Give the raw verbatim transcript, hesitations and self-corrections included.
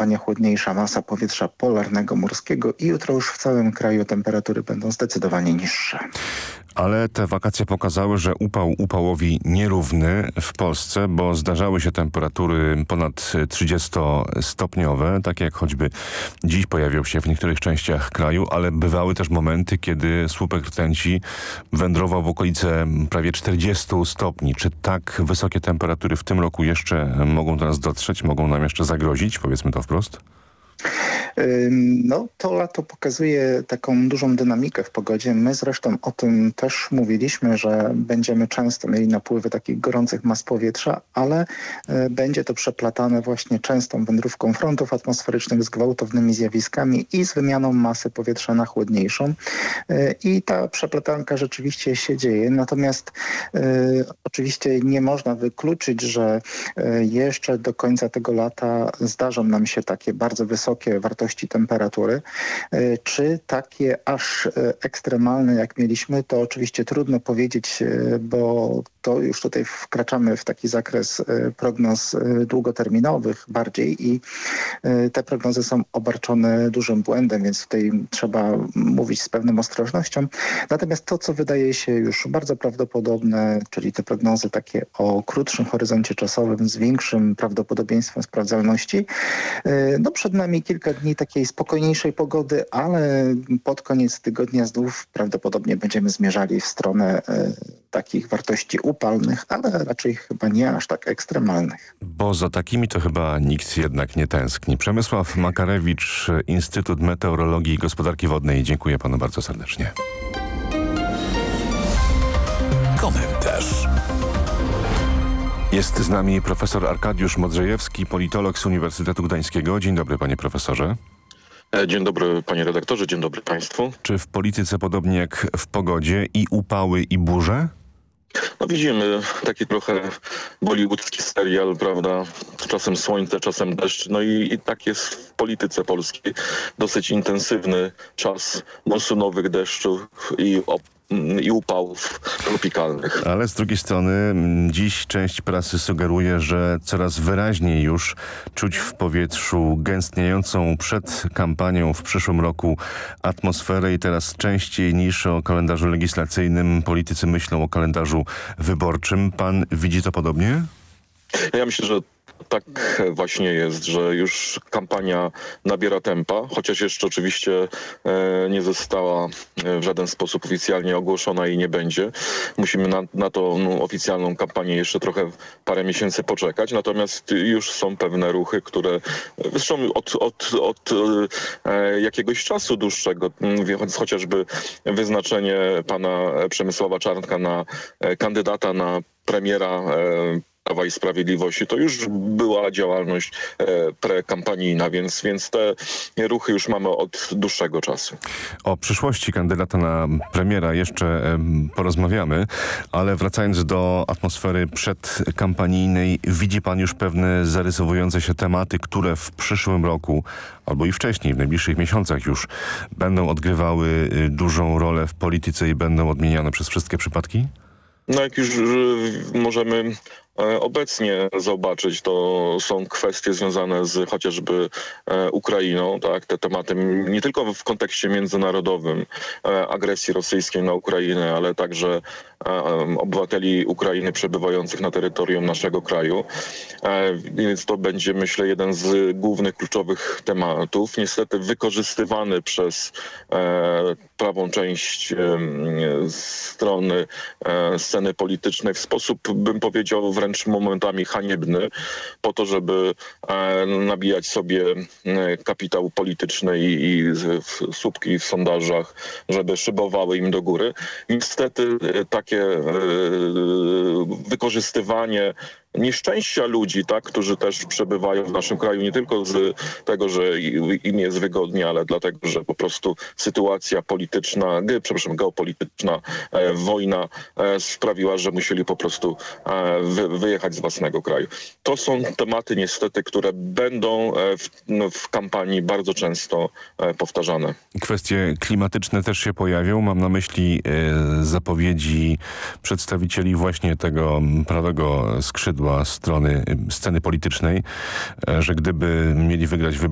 zdecydowanie chłodniejsza masa powietrza polarnego, morskiego i jutro już w całym kraju temperatury będą zdecydowanie niższe. Ale te wakacje pokazały, że upał upałowi nierówny w Polsce, bo zdarzały się temperatury ponad trzydziestostopniowe, tak jak choćby dziś pojawił się w niektórych częściach kraju, ale bywały też momenty, kiedy słupek rtęci wędrował w okolice prawie czterdziestu stopni. Czy tak wysokie temperatury w tym roku jeszcze mogą do nas dotrzeć, mogą nam jeszcze zagrozić? Powiedzmy to wprost. No, to lato pokazuje taką dużą dynamikę w pogodzie. My zresztą o tym też mówiliśmy, że będziemy często mieli napływy takich gorących mas powietrza, ale będzie to przeplatane właśnie częstą wędrówką frontów atmosferycznych z gwałtownymi zjawiskami i z wymianą masy powietrza na chłodniejszą. I ta przeplatanka rzeczywiście się dzieje. Natomiast y, oczywiście nie można wykluczyć, że y, jeszcze do końca tego lata zdarzą nam się takie bardzo wysokie wartości temperatury. Czy takie aż ekstremalne jak mieliśmy, to oczywiście trudno powiedzieć, bo to już tutaj wkraczamy w taki zakres prognoz długoterminowych bardziej i te prognozy są obarczone dużym błędem, więc tutaj trzeba mówić z pewną ostrożnością. Natomiast to, co wydaje się już bardzo prawdopodobne, czyli te prognozy takie o krótszym horyzoncie czasowym z większym prawdopodobieństwem sprawdzalności, no przed nami kilka dni takiej spokojniejszej pogody, ale pod koniec tygodnia znów prawdopodobnie będziemy zmierzali w stronę e, takich wartości upalnych, ale raczej chyba nie aż tak ekstremalnych. Bo za takimi to chyba nikt jednak nie tęskni. Przemysław Makarewicz, Instytut Meteorologii i Gospodarki Wodnej. Dziękuję panu bardzo serdecznie. Komentarz. Jest z nami profesor Arkadiusz Modrzejewski, politolog z Uniwersytetu Gdańskiego. Dzień dobry, panie profesorze. Dzień dobry, panie redaktorze, dzień dobry państwu. Czy w polityce podobnie jak w pogodzie i upały i burze? No widzimy taki trochę bollywoodzki serial, prawda? Czasem słońce, czasem deszcz. No i, i tak jest w polityce polskiej. Dosyć intensywny czas monsunowych deszczów i op i upałów tropikalnych. Ale z drugiej strony dziś część prasy sugeruje, że coraz wyraźniej już czuć w powietrzu gęstniejącą przed kampanią w przyszłym roku atmosferę i teraz częściej niż o kalendarzu legislacyjnym politycy myślą o kalendarzu wyborczym. Pan widzi to podobnie? Ja myślę, że tak właśnie jest, że już kampania nabiera tempa, chociaż jeszcze oczywiście e, nie została w żaden sposób oficjalnie ogłoszona i nie będzie. Musimy na, na tą no, oficjalną kampanię jeszcze trochę parę miesięcy poczekać, natomiast już są pewne ruchy, które zresztą od, od, od e, jakiegoś czasu dłuższego, więc chociażby wyznaczenie pana Przemysława Czarnka na e, kandydata na premiera e, Prawa i Sprawiedliwości, to już była działalność e, prekampanijna, więc, więc te ruchy już mamy od dłuższego czasu. O przyszłości kandydata na premiera jeszcze e, porozmawiamy, ale wracając do atmosfery przedkampanijnej, widzi pan już pewne zarysowujące się tematy, które w przyszłym roku, albo i wcześniej, w najbliższych miesiącach już będą odgrywały dużą rolę w polityce i będą odmieniane przez wszystkie przypadki? No jak już możemy obecnie zobaczyć, to są kwestie związane z chociażby Ukrainą, tak, te tematy nie tylko w kontekście międzynarodowym agresji rosyjskiej na Ukrainę, ale także obywateli Ukrainy przebywających na terytorium naszego kraju. Więc to będzie, myślę, jeden z głównych, kluczowych tematów. Niestety wykorzystywany przez prawą część strony sceny politycznej w sposób, bym powiedział, wręcz momentami haniebny, po to, żeby nabijać sobie kapitał polityczny i, i słupki w sondażach, żeby szybowały im do góry. Niestety takie wykorzystywanie nieszczęścia ludzi, tak, którzy też przebywają w naszym kraju nie tylko z tego, że im jest wygodnie, ale dlatego, że po prostu sytuacja polityczna, ge, przepraszam, geopolityczna, e, wojna e, sprawiła, że musieli po prostu e, wy, wyjechać z własnego kraju. To są tematy niestety, które będą e, w, no, w kampanii bardzo często e, powtarzane. Kwestie klimatyczne też się pojawią. Mam na myśli e, zapowiedzi przedstawicieli właśnie tego prawego skrzydła strony sceny politycznej, że gdyby mieli wygrać wybory